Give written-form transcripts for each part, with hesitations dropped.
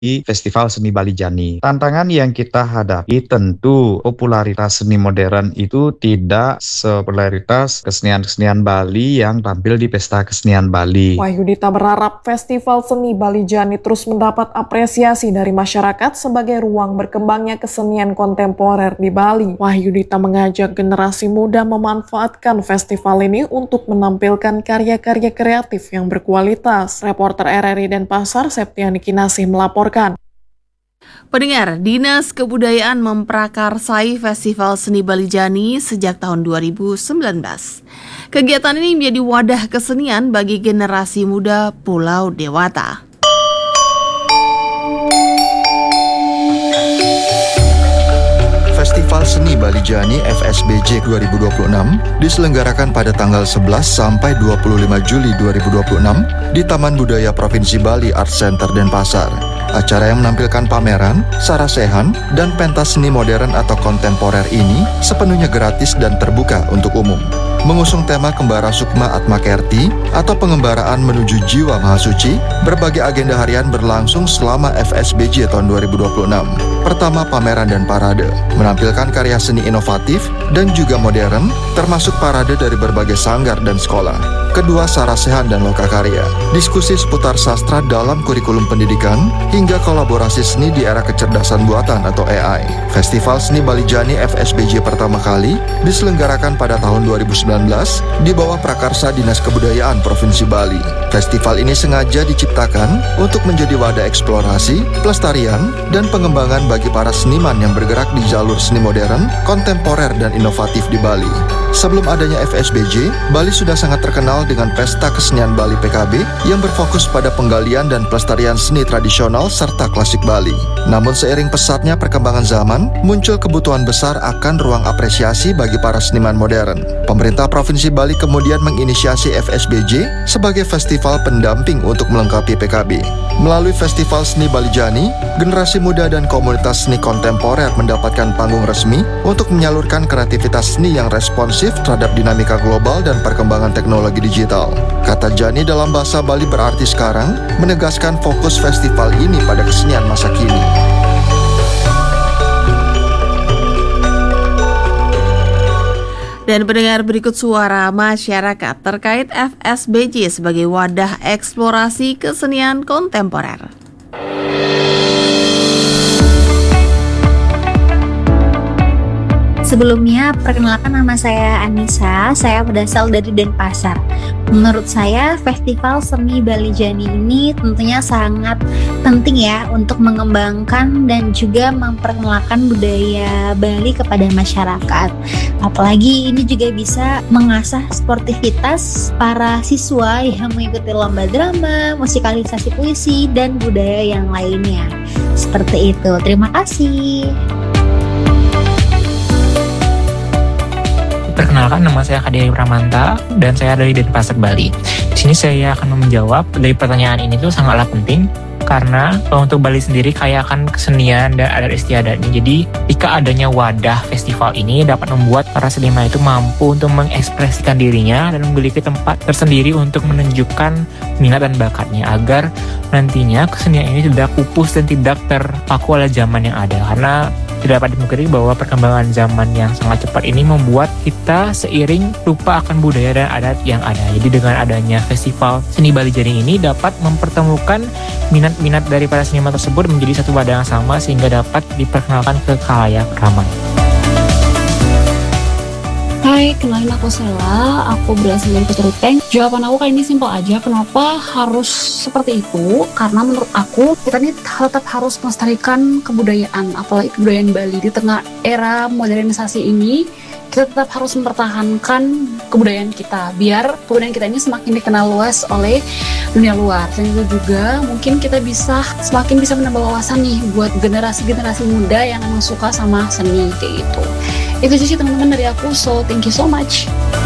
di Festival Seni Bali Jani. Tantangan yang kita hadapi tentu popularitas seni modern itu tidak sepopularitas kesenian-kesenian Bali yang tampil di Pesta Kesenian Bali. Wahyudita berharap Festival Seni Bali Jani terus mendapat apresiasi dari masyarakat sebagai ruang berkembangnya kesenian kontemporer di Bali. Wahyudita mengajak generasi muda memanfaatkan festival ini untuk menampilkan karya-karya kreatif yang berkualitas. Reporter RRI Denpasar, Septiani Kinasih melaporkan. Pendengar, Dinas Kebudayaan memprakarsai Festival Seni Bali Jani sejak tahun 2019. Kegiatan ini menjadi wadah kesenian bagi generasi muda Pulau Dewata. Festival Seni Bali Jani FSBJ 2026 diselenggarakan pada tanggal 11 sampai 25 Juli 2026 di Taman Budaya Provinsi Bali Art Center Denpasar. Acara yang menampilkan pameran, sarasehan, dan pentas seni modern atau kontemporer ini sepenuhnya gratis dan terbuka untuk umum. Mengusung tema Kembara Sukma Atmakerti atau pengembaraan menuju jiwa mahasuci, berbagai agenda harian berlangsung selama FSBJ tahun 2026. Pertama, pameran dan parade, menampilkan karya seni inovatif dan juga modern, termasuk parade dari berbagai sanggar dan sekolah. Kedua, sarasehan dan lokakarya, diskusi seputar sastra dalam kurikulum pendidikan, hingga kolaborasi seni di era kecerdasan buatan atau AI. Festival Seni Bali Jani FSBJ pertama kali diselenggarakan pada tahun 2019 di bawah prakarsa Dinas Kebudayaan Provinsi Bali. Festival ini sengaja diciptakan untuk menjadi wadah eksplorasi, pelestarian, dan pengembangan bagi para seniman yang bergerak di jalur seni modern, kontemporer, dan inovatif di Bali. Sebelum adanya FSBJ, Bali sudah sangat terkenal dengan Pesta Kesenian Bali PKB yang berfokus pada penggalian dan pelestarian seni tradisional serta klasik Bali. Namun seiring pesatnya perkembangan zaman, muncul kebutuhan besar akan ruang apresiasi bagi para seniman modern. Pemerintah Provinsi Bali kemudian menginisiasi FSBJ sebagai festival pendamping untuk melengkapi PKB. Melalui Festival Seni Bali Jani, generasi muda dan komunitas seni kontemporer mendapatkan panggung resmi untuk menyalurkan kreativitas seni yang responsif terhadap dinamika global dan perkembangan teknologi digital. Kata Jani dalam bahasa Bali berarti sekarang, menegaskan fokus festival ini pada kesenian masa kini. Dan pendengar, berikut suara masyarakat terkait FSBJ sebagai wadah eksplorasi kesenian kontemporer. Sebelumnya, perkenalkan nama saya Anissa, saya berasal dari Denpasar. Menurut saya, Festival Seni Bali Jani ini tentunya sangat penting ya untuk mengembangkan dan juga memperkenalkan budaya Bali kepada masyarakat. Apalagi ini juga bisa mengasah sportivitas para siswa yang mengikuti lomba drama, musikalisasi puisi, dan budaya yang lainnya. Seperti itu, terima kasih. Perkenalkan, nama saya Kadia Pramanta dan saya dari Denpasar, Bali. Di sini saya akan menjawab dari pertanyaan ini tuh sangatlah penting karena untuk Bali sendiri kaya akan kesenian dan adat istiadatnya. Jadi jika adanya wadah festival ini dapat membuat para seniman itu mampu untuk mengekspresikan dirinya dan memiliki tempat tersendiri untuk menunjukkan minat dan bakatnya agar nantinya kesenian ini tidak pupus dan tidak terpaku oleh zaman yang ada. Karena tidak dapat dipungkiri bahwa perkembangan zaman yang sangat cepat ini membuat kita seiring lupa akan budaya dan adat yang ada. Jadi dengan adanya Festival Seni Bali Jani ini dapat mempertemukan minat-minat dari para seniman tersebut menjadi satu wadah yang sama sehingga dapat diperkenalkan ke khalayak ramai. Hai, kenalin aku Sela, aku berasal dari Keceruteng. Jawaban aku kali ini simpel aja, kenapa harus seperti itu? Karena menurut aku, kita ini tetap harus melestarikan kebudayaan, apalagi kebudayaan Bali. Di tengah era modernisasi ini, kita tetap harus mempertahankan kebudayaan kita, biar kebudayaan kita ini semakin dikenal luas oleh dunia luar. Dan itu juga mungkin kita semakin bisa menambah wawasan nih buat generasi-generasi muda yang memang suka sama seni, kayak gitu. Itu sih teman-teman dari aku, so thank you so much.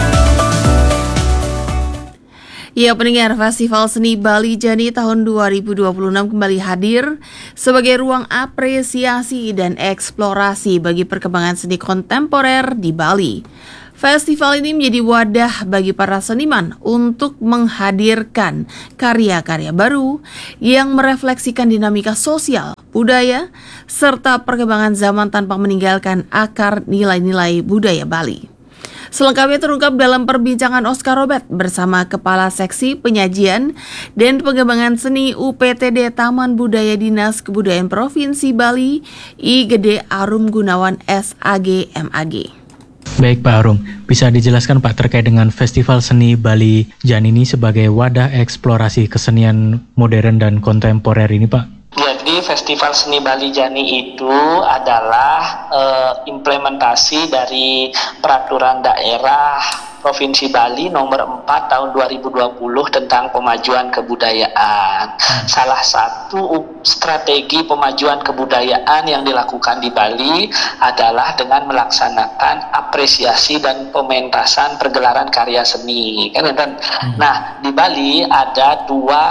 Ya pendengar, Festival Seni Bali Jani tahun 2026 kembali hadir sebagai ruang apresiasi dan eksplorasi bagi perkembangan seni kontemporer di Bali. Festival ini menjadi wadah bagi para seniman untuk menghadirkan karya-karya baru yang merefleksikan dinamika sosial, budaya, serta perkembangan zaman tanpa meninggalkan akar nilai-nilai budaya Bali. Selengkapnya terungkap dalam perbincangan Oscar Robert bersama Kepala Seksi Penyajian dan Pengembangan Seni UPTD Taman Budaya Dinas Kebudayaan Provinsi Bali, I Gede Arum Gunawan SAG MAG. Baik Pak Arum, bisa dijelaskan Pak terkait dengan Festival Seni Bali Jani ini sebagai wadah eksplorasi kesenian modern dan kontemporer ini Pak? Jadi Festival Seni Bali Jani itu adalah implementasi dari peraturan daerah Provinsi Bali nomor 4 tahun 2020 tentang pemajuan kebudayaan. Salah satu strategi pemajuan kebudayaan yang dilakukan di Bali adalah dengan melaksanakan apresiasi dan pementasan pergelaran karya seni. Nah, di Bali ada dua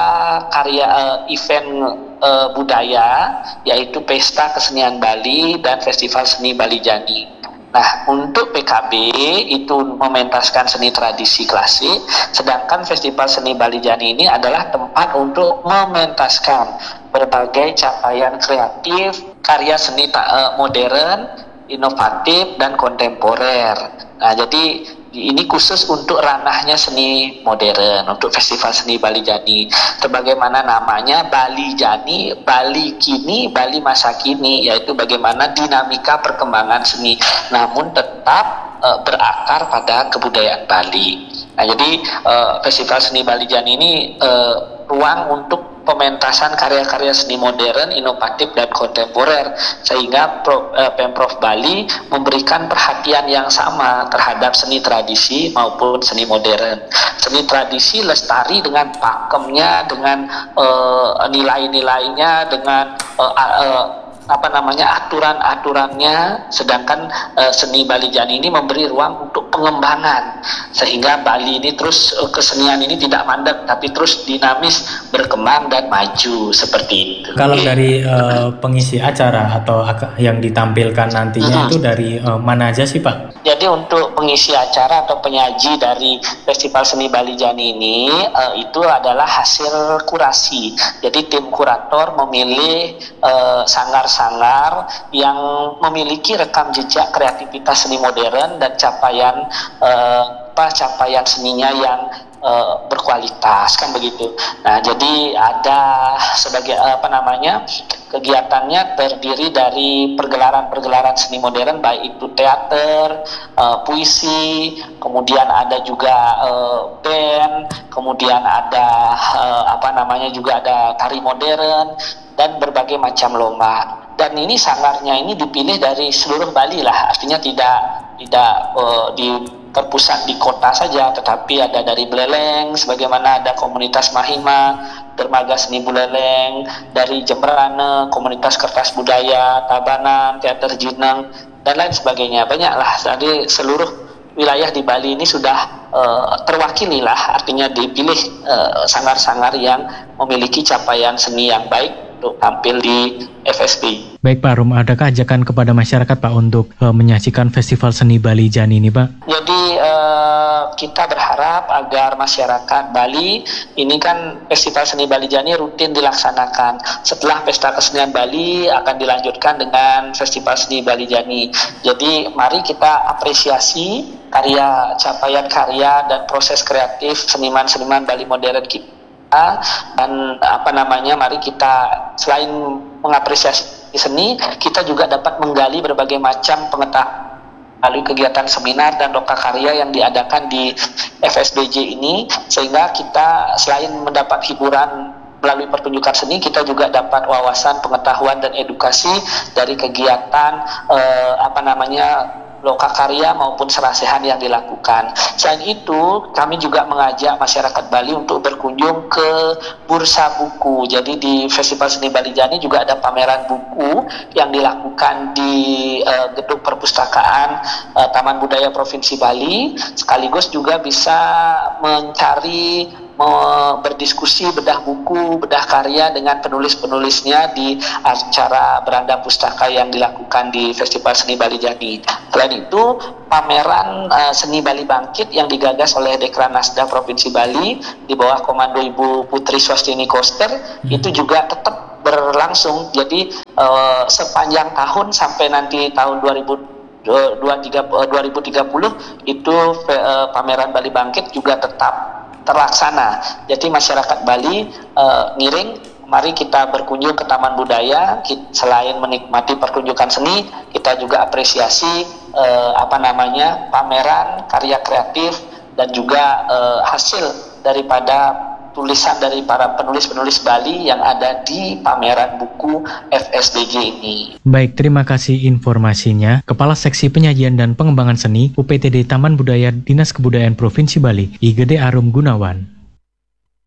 event budaya, yaitu Pesta Kesenian Bali dan Festival Seni Bali Jani. Nah, untuk PKB itu mementaskan seni tradisi klasik, sedangkan Festival Seni Bali Jani ini adalah tempat untuk mementaskan berbagai capaian kreatif, karya seni modern, inovatif, dan kontemporer. Nah, jadi ini khusus untuk ranahnya seni modern, untuk Festival Seni Bali Jani. Sebagaimana namanya Bali Jani, Bali kini, Bali masa kini, yaitu bagaimana dinamika perkembangan seni, namun tetap berakar pada kebudayaan Bali. Nah, jadi Festival Seni Bali Jani ini ruang untuk pementasan karya-karya seni modern, inovatif, dan kontemporer, sehingga Pemprov Bali memberikan perhatian yang sama terhadap seni tradisi maupun seni modern. Seni tradisi lestari dengan pakemnya, dengan nilai-nilainya, dengan aturan-aturannya, sedangkan seni Bali Jani ini memberi ruang untuk pengembangan, sehingga Bali ini terus kesenian ini tidak mandek tapi terus dinamis, berkembang dan maju seperti itu. Kalau dari pengisi acara atau yang ditampilkan nantinya itu dari mana aja sih Pak? Jadi untuk pengisi acara atau penyaji dari Festival Seni Bali Jani ini itu adalah hasil kurasi. Jadi tim kurator memilih sanggar-sanggar yang memiliki rekam jejak kreativitas seni modern dan capaian seninya yang berkualitas, kan begitu. Nah, jadi ada sebagai kegiatannya terdiri dari pergelaran seni modern, baik itu teater, puisi, kemudian ada juga band, kemudian ada juga ada tari modern dan berbagai macam lomba. Dan ini sanggarnya ini dipilih dari seluruh Bali lah, artinya tidak terpusat di kota saja, tetapi ada dari Buleleng, sebagaimana ada komunitas Mahima, Dermaga Seni Buleleng, dari Jemberane, komunitas Kertas Budaya, Tabanan, Teater Jineng, dan lain sebagainya. Banyaklah, jadi seluruh wilayah di Bali ini sudah terwakili lah, artinya dipilih sanggar-sanggar yang memiliki capaian seni yang baik untuk tampil di FSB. Baik Pak Arum, adakah ajakan kepada masyarakat Pak untuk menyaksikan Festival Seni Bali Jani ini Pak? Jadi kita berharap agar masyarakat Bali, ini kan Festival Seni Bali Jani rutin dilaksanakan. Setelah Pesta Kesenian Bali akan dilanjutkan dengan Festival Seni Bali Jani. Jadi mari kita apresiasi capaian karya dan proses kreatif seniman-seniman Bali modern kita. Dan mari kita selain mengapresiasi seni, kita juga dapat menggali berbagai macam pengetahuan melalui kegiatan seminar dan loka karya yang diadakan di FSBJ ini, sehingga kita selain mendapat hiburan melalui pertunjukan seni, kita juga dapat wawasan, pengetahuan, dan edukasi dari kegiatan loka karya maupun serasehan yang dilakukan. Selain itu, kami juga mengajak masyarakat Bali untuk berkunjung ke bursa buku. Jadi di Festival Seni Bali Jani juga ada pameran buku yang dilakukan di gedung perpustakaan Taman Budaya Provinsi Bali. Sekaligus juga bisa mencari berdiskusi, bedah buku, bedah karya dengan penulis-penulisnya di acara beranda pustaka yang dilakukan di Festival Seni Bali Jani. Selain itu, pameran Seni Bali Bangkit yang digagas oleh Dekranasda Provinsi Bali di bawah komando Ibu Putri Swastini Koster itu juga tetap berlangsung. Jadi sepanjang tahun sampai nanti tahun 2030 itu pameran Bali Bangkit juga tetap terlaksana. Jadi masyarakat Bali ngiring, mari kita berkunjung ke Taman Budaya. Selain menikmati pertunjukan seni, kita juga apresiasi pameran karya kreatif dan juga hasil daripada tulisan dari para penulis-penulis Bali yang ada di pameran buku FSBG ini. Baik, terima kasih informasinya. Kepala Seksi Penyajian dan Pengembangan Seni UPTD Taman Budaya Dinas Kebudayaan Provinsi Bali, IGD Arum Gunawan.